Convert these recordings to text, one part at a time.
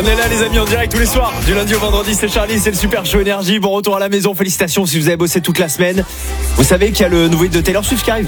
On est là les amis en direct tous les soirs, du lundi au vendredi, c'est Charlie, c'est le Super Show Énergie. Bon retour à la maison, félicitations si vous avez bossé toute la semaine. Vous savez qu'il y a le nouveau hit de Taylor Swift qui arrive.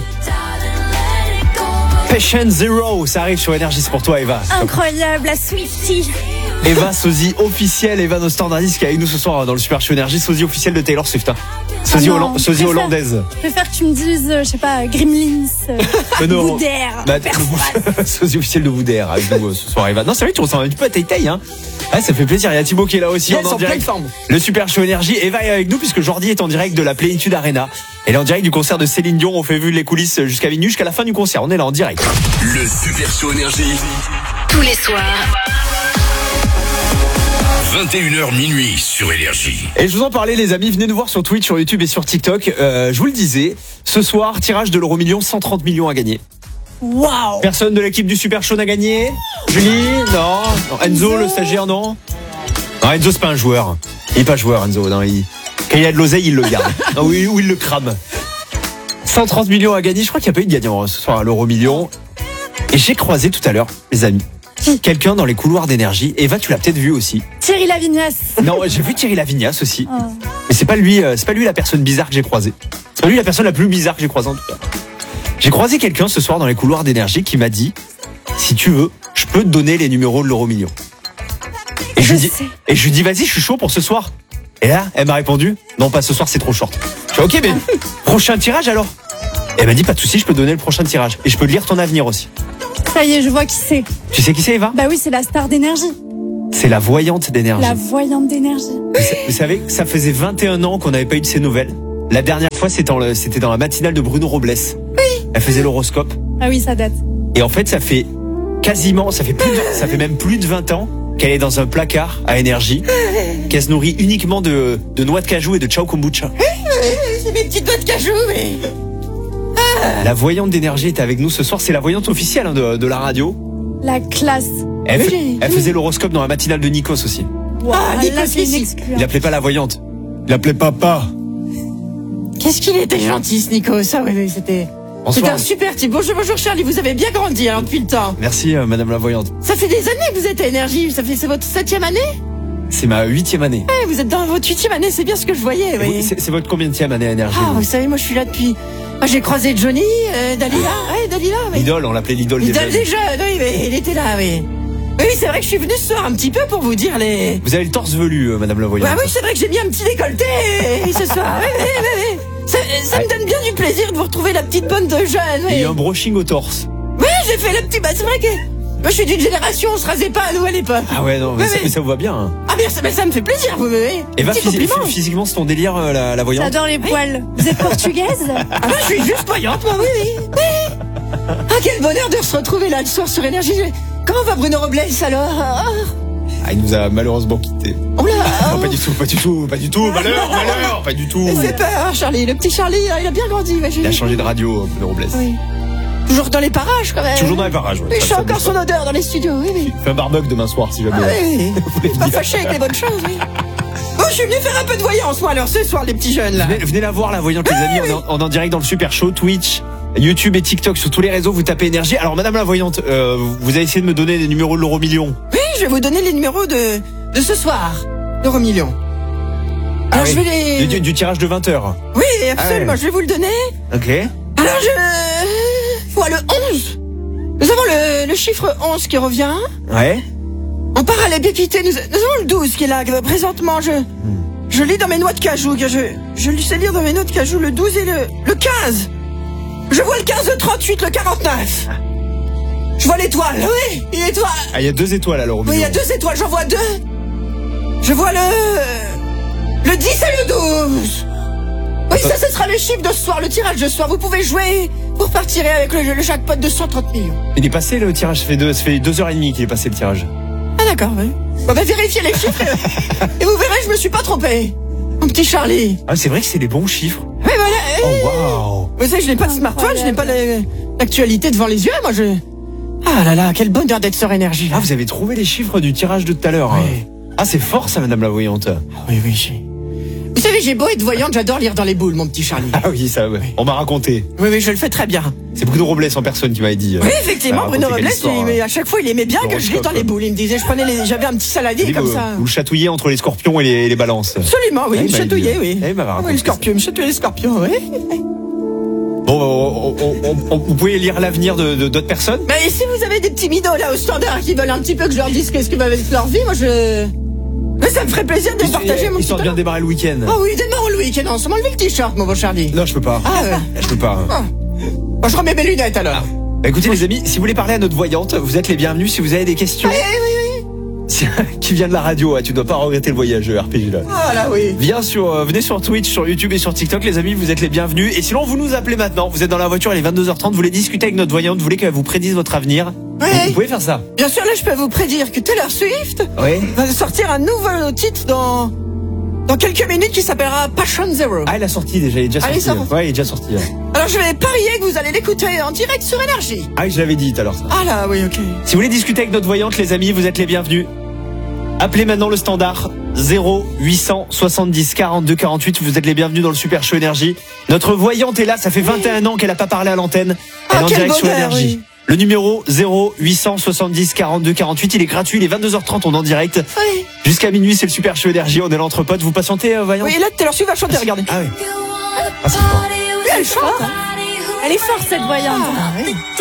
Patient Zero, ça arrive sur Énergie, c'est pour toi Eva. Incroyable, la Swiftie. Eva, sosie officielle, Eva nos standardistes qui est avec nous ce soir dans le Super Show Énergie, sosie officielle de Taylor Swift. Sosie hollandaise. Je préfère que tu me dises, je sais pas, Gremlins, Boudère, sosie officielle de Boudère avec nous ce soir Eva. Non c'est vrai, tu ressembles un petit peu à Tay hein. Ouais, ça fait plaisir, il y a Thibaut qui est là aussi en direct. Le Super Show Énergie, Eva est avec nous puisque Jordi est en direct de la Plénitude Arena. Elle est en direct du concert de Céline Dion, on fait vu les coulisses jusqu'à minuit, jusqu'à la fin du concert, on est là en direct. Le Super Show Énergie. Tous les soirs. 21h minuit sur Énergie. Et je vous en parlais les amis, venez nous voir sur Twitch, sur YouTube et sur TikTok. Je vous le disais, ce soir, tirage de l'euro million, 130 millions à gagner. Waouh. Personne de l'équipe du Super Show n'a gagné. Julie, non. Enzo, le stagiaire, non. Non, Enzo c'est pas un joueur. Il est pas joueur Enzo, non, quand il a de l'oseille, il le garde. Non, ou il le crame. 130 millions à gagner, je crois qu'il n'y a pas eu de gagnant ce soir à l'euro million. Et j'ai croisé tout à l'heure, les amis, quelqu'un dans les couloirs d'Énergie. Eva, tu l'as peut-être vu aussi. Thierry Lavignas. Non, j'ai vu Thierry Lavignas aussi. Oh. Mais c'est pas lui la personne bizarre que j'ai croisée. C'est pas lui la personne la plus bizarre que j'ai croisée en tout cas. J'ai croisé quelqu'un ce soir dans les couloirs d'Énergie qui m'a dit, si tu veux, je peux te donner les numéros de l'euro million. Et je lui dis, vas-y, je suis chaud pour ce soir. Et là, elle m'a répondu, non, pas ce soir, c'est trop short. Je fais, ok, mais prochain tirage alors. Et elle m'a dit, pas de souci, je peux te donner le prochain tirage. Et je peux lire ton avenir aussi. Ça y est, je vois qui c'est. Tu sais qui c'est, Eva? Bah oui, c'est la star d'Énergie. C'est la voyante d'Énergie. La voyante d'Énergie. Vous savez, ça faisait 21 ans qu'on n'avait pas eu de ces nouvelles. La dernière fois, c'était dans la matinale de Bruno Robles. Oui. Elle faisait l'horoscope. Ah oui, ça date. Et en fait, ça fait même plus de 20 ans qu'elle est dans un placard à Énergie, qu'elle se nourrit uniquement de noix de cajou et de ciao kombucha. C'est mes petites noix de cajou, mais... La voyante d'Énergie est avec nous ce soir. C'est la voyante officielle de la radio. La classe. Elle faisait l'horoscope dans la matinale de Nikos aussi. Wow, là, c'est une exclu. Il l'appelait pas la voyante. Il l'appelait papa. Qu'est-ce qu'il était gentil, ce Nikos. Ah oui, c'était un super type. Bonjour Charlie, vous avez bien grandi hein, depuis le temps. Merci madame la voyante. Ça fait des années que vous êtes à Énergie. C'est votre 7e année? C'est ma 8e année. Ouais, vous êtes dans votre 8e année, c'est bien ce que je voyais. Oui. C'est votre combienième année à Énergie? Vous savez, moi je suis là depuis... Moi, j'ai croisé Johnny, Dalila. Ouais, Dalila. Oui. L'idole, on l'appelait l'idole des jeunes. L'idole des jeunes, oui, mais il était là, oui. Oui, c'est vrai que je suis venue ce soir un petit peu pour vous dire les... Vous avez le torse velu, madame la voyante. Bah oui, c'est vrai que j'ai mis un petit décolleté ce soir. Oui. Ça me donne bien du plaisir de vous retrouver la petite bonne de jeunes. Oui. Il y a un brushing au torse. Oui, j'ai fait le petit... Bah, c'est vrai que... Moi, je suis d'une génération, on se rasait pas à nous à l'époque. Ah ouais, non, mais ça vous va bien. Hein. Ah bien, ça me fait plaisir, vous voyez. Et physiquement, c'est ton délire, la voyante? J'adore les poils. Vous êtes portugaise? Ah bah, je suis juste voyante, moi, oui. Ah, quel bonheur de se retrouver là le soir sur Énergie. Comment va Bruno Robles, alors? Ah, il nous a malheureusement quittés. Oh là. Non, pas du tout. Malheur, pas du tout. Il fait peur, Charlie. Le petit Charlie, il a bien grandi. Il a changé de radio, Bruno Robles. Oui. Toujours dans les parages, quand même. Toujours dans les parages, ouais. Mais je sens encore son odeur dans les studios, oui. Fais un barbecue demain soir, si jamais. Oui. Pas fâché avec les bonnes choses, oui. Oh, je suis venu faire un peu de voyance, moi, alors, ce soir, les petits jeunes, là. Venez la voir, la voyante, les amis. On est en direct dans le Super Show, Twitch, YouTube et TikTok, sur tous les réseaux, vous tapez Énergie. Alors, madame la voyante, vous avez essayé de me donner les numéros de l'euro million. Oui, je vais vous donner les numéros de ce soir, l'euro million. Alors, je vais les... Du tirage de 20h. Oui, absolument, je vais vous le donner. Ok. Alors, voilà le 11. Nous avons le chiffre 11 qui revient. Ouais. En parallèle pépité, nous avons le 12 qui est là. Présentement, je lis dans mes noix de cajou. Je sais lire dans mes noix de cajou le 12 et le 15. Je vois le 15, le 38, le 49. Je vois l'étoile, oui, une étoile. Ah, il y a 2 étoiles alors au milieu. Oui, il y a 2 étoiles, j'en vois 2. Je vois le 10 et le 12. Oui, ça, ce sera le chiffre de ce soir, le tirage de ce soir. Vous pouvez jouer pour partir avec le jackpot de 130 millions. Il est passé le tirage, ça fait 2h30 qu'il est passé le tirage. Ah d'accord, oui. Bon, bah vérifiez les chiffres et vous verrez, je me suis pas trompé. Mon petit Charlie. Ah, c'est vrai que c'est les bons chiffres. Oui, voilà. Oh, waouh. Vous savez, je n'ai pas de smartphone, je n'ai pas l'actualité devant les yeux, moi Ah là là, quel bonheur d'être sur Énergie. Ah, vous avez trouvé les chiffres du tirage de tout à l'heure. Oui. Ah, c'est fort ça, madame la voyante. Oui. Vous savez, j'ai beau être voyante, j'adore lire dans les boules, mon petit Charlie. Ah oui, ça, ouais. On m'a raconté. Oui, je le fais très bien. C'est Bruno Robles en personne qui m'avait dit. Oui, effectivement, Bruno Robles, à chaque fois, il aimait bien que je lis dans les boules. Il me disait, j'avais un petit saladier comme ça. Vous le chatouillez entre les scorpions et les balances. Absolument, oui, il me chatouillait, oui. Il m'avait raconté. Oui, le scorpion, il me chatouillait les scorpions, oui. Bon, vous pouvez lire l'avenir de d'autres personnes. Mais si vous avez des petits midos là au standard qui veulent un petit peu que je leur dise qu'est-ce qui va avec leur vie, moi mais ça me ferait plaisir de partager mon petit Histoire de bien démarrer le week-end. Oh oui, démarre le week-end, on se m'enlever le t-shirt, mon beau Charlie. Non, je peux pas. Ah ouais. Je peux pas. Bon, je remets mes lunettes alors. Bah, écoutez les amis, si vous voulez parler à notre voyante, vous êtes les bienvenus. Si vous avez des questions, Oui. qui vient de la radio, tu dois pas regretter le voyage RPG là. Ah là oui. Venez sur Twitch, sur YouTube et sur TikTok les amis, vous êtes les bienvenus. Et sinon vous nous appelez maintenant, vous êtes dans la voiture, il est 22h30, vous voulez discuter avec notre voyante, vous voulez qu'elle vous prédise votre avenir. Oui. Vous pouvez faire ça. Bien sûr, là je peux vous prédire que Taylor Swift va sortir un nouveau titre dans quelques minutes qui s'appellera Passion Zero. Ah, elle a sorti déjà, il est déjà sorti. Il est sorti. Ouais, il est déjà sorti. Alors je vais parier que vous allez l'écouter en direct sur Énergie. Ah, je l'avais dit tout à l'heure ça. Ah là oui, ok. Si vous voulez discuter avec notre voyante les amis, vous êtes les bienvenus. Appelez maintenant le standard 0870 42 48. Vous êtes les bienvenus dans le Super Show Énergie. Notre voyante est là, ça fait 21 ans qu'elle n'a pas parlé à l'antenne. Elle est en quel direct sur bonheur, Énergie. oui. Le numéro 0870 42 48, il est gratuit, il est 22h30, on est en direct. Oui. Jusqu'à minuit, c'est le Super Show Énergie, on est l'entre potes. Vous patientez, voyante? Oui, là Taylor Swift va chanter, regardez. Ah oui. Ah, c'est fort. Oui, elle chante. Elle est forte, cette voyante. Ah, oui.